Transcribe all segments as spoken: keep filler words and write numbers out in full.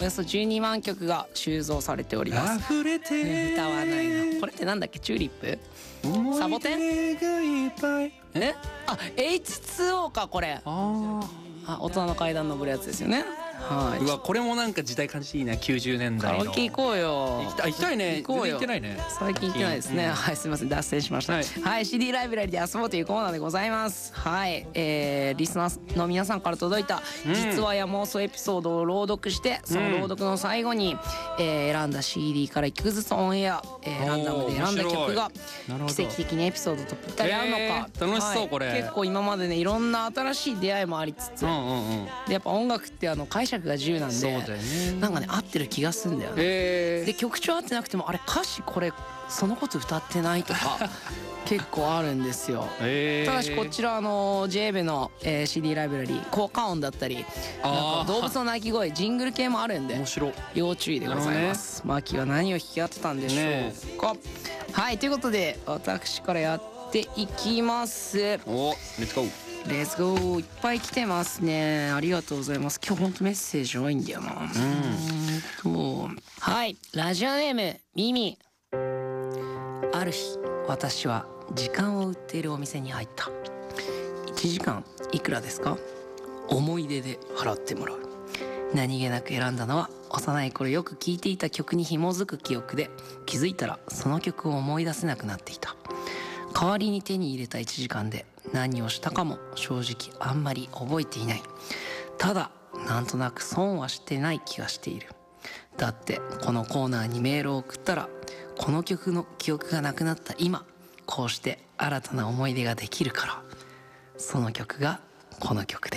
およそじゅうにまんきょくが収蔵されております。 溢れて歌わないな。これってなんだっけ？チューリップ？サボテン？え？あ、エイチツーオー かこれ。 ああ、大人の階段登るやつですよね。はい。 うわ、これもなんか時代感じいいな。きゅうじゅうねんだいのカラオケ行こうよ。 行きたい、行きたいね。 行こうよ。 全然行ってないね。 最近行ってないですね、うん、はい、すみません、脱線しました。はい、はい、シーディー ライブラリで遊ぼうというコーナーでございます。はい、えー、リスナーの皆さんから届いた実話や妄想エピソードを朗読して、その朗読の最後に、えー、選んだ シーディー からいっきょくずつオンエア、えー、ランダムで選んだ曲が奇跡的にエピソードとぴったり合うのか、 えー、楽しそう、はい、これ結構今までねいろんな新しい出会いもありつつ、うんうんうん、でやっぱ音楽ってあの解釈が自由なんで、そうだよね、なんかね合ってる気がするんだよね、えー、で曲調合ってなくてもあれ歌詞これそのこと歌ってないとか結構あるんですよ、えー、ただしこちらあの ジェイベ の、えー、シーディー ライブラリー効果音だったりなんか動物の鳴き声ジングル系もあるんで面白い、要注意でございます、ね、マキは何を弾き合ってたんでしょうか、ね、はい、ということで私からやっていきます。 お、レッツゴーレッツゴー。いっぱい来てますね、ありがとうございます。今日ほんとメッセージ多いんだよな、うん、うんはい、ラジオネームミミ。ある日私は時間を売っているお店に入った。いちじかんいくらですか？思い出で払ってもらう。何気なく選んだのは幼い頃よく聴いていた曲に紐づく記憶で、気づいたらその曲を思い出せなくなっていた。代わりに手に入れたいちじかんで何をしたかも正直あんまり覚えていない。ただなんとなく損はしてない気がしている。だってこのコーナーにメールを送ったらこの曲の記憶がなくなった今こうして新たな思い出ができるから。その曲がこの曲です。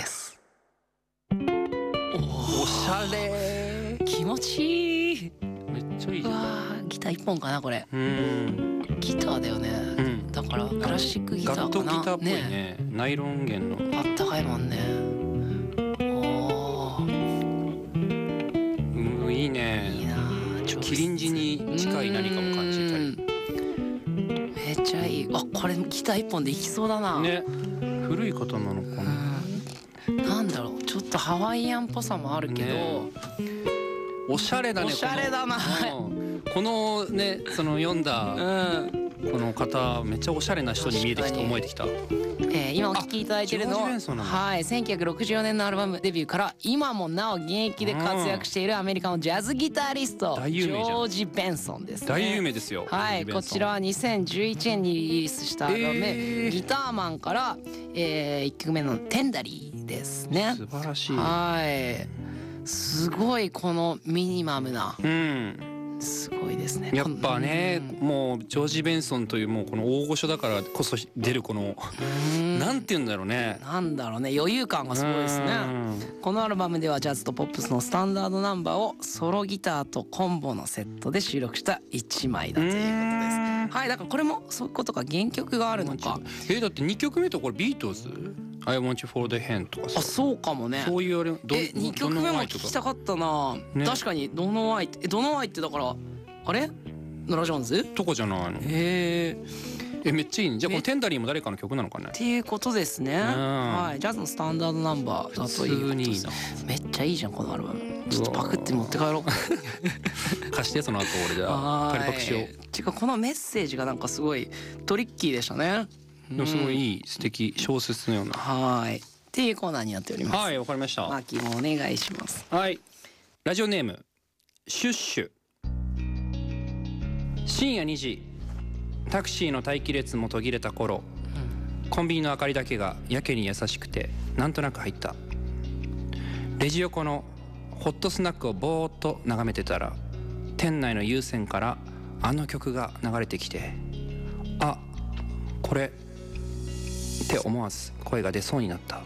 おしゃれ、 気持ちいい、 めっちゃいいじゃん。うわギターいっぽんかなこれ。 うんギターだよね、うん、だからクラシックギターかな。 ガットギターっぽい ね, ねナイロン弦のあったかいもんね。おー、うん、いいね。いいな、キリンジに近い何かも感じたり。 めっちゃいい。あ、これギター一本でいきそうだな。 ね、古い方なのかな。 なんだろう、ちょっとハワイアンっぽさもあるけど、ね、 おしゃれだね。 おしゃれだな。 このね、その読んだ、うん、この方めっちゃおしゃれな人に見えてきた、思えてきた。 えー、今お聴きいただいているのは、はい、せんきゅうひゃくろくじゅうよねんのアルバムデビューから今もなお現役で活躍しているアメリカのジャズギタリスト、ジョージ・ベンソンですね。 大有名ですよ。 はい、こちらはにせんじゅういちねんにリリースしたアルバム、えー、ギターマンから、えー、いっきょくめのテンダリーですね。 素晴らしい。 はい、すごいこのミニマムな、うん、すごいですね。 やっぱね、うん、もうジョージ・ベンソンというもうこの大御所だからこそ出るこのなんて言うんだろうね、 なんだろうね、余裕感がすごいですね。このアルバムではジャズとポップスのスタンダードナンバーをソロギターとコンボのセットで収録したいちまいだということです。はい、だからこれもそういうことか、原曲があるのか。 え、だってにきょくめとこれビートルズI want you for the hand とかさ。 あ、そうかもね。 そういうあれ。 え、にきょくめも聞きたかったな、ね、確かにドノワイって、え、ドノワイってだからあれノラ・ジョーンズとかじゃないの。 へえ、めっちゃいいね。じゃあこのテンダリーも誰かの曲なのかねっていうことですね、はい、ジャズのスタンダードナンバーだということです。めっちゃいいじゃんこのアルバム。ちょっとパクって持って帰ろう貸してその後俺じゃあ仮パクしよう。 てかこのメッセージがなんかすごいトリッキーでしたね。 でもすごいいい、素敵、小説のような。 はい、っていうコーナーになっております。 はい、わかりました。 マキもお願いします。 はい、ラジオネームシュッシュ。深夜にじ、タクシーの待機列も途切れた頃、うん、コンビニの明かりだけがやけに優しくてなんとなく入った。レジ横のホットスナックをぼーっと眺めてたら、店内の有線からあの曲が流れてきて、あ、これって思わず声が出そうになった、うん、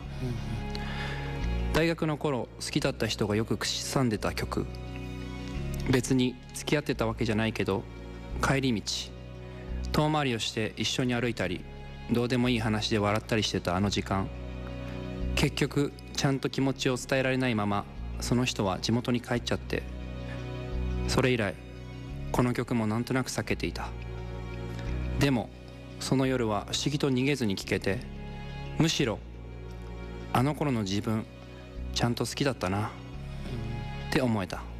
大学の頃好きだった人がよく口ずさんでた曲。別に付き合ってたわけじゃないけど、帰り道遠回りをして一緒に歩いたり、どうでもいい話で笑ったりしてたあの時間、結局ちゃんと気持ちを伝えられないままその人は地元に帰っちゃって、それ以来この曲もなんとなく避けていた。でもその夜は不思議と逃げずに聴けて、むしろあの頃の自分ちゃんと好きだったなって思えた。